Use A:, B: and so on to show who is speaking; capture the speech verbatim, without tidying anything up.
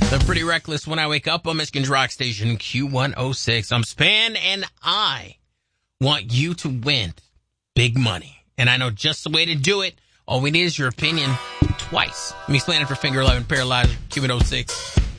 A: They're pretty reckless when I wake up on Michigan's Rock Station Q one oh six. I'm Span, and I want you to win big money. And I know just the way to do it. All we need is your opinion twice. Me Slanted for Finger eleven Paralyzer Q one oh six.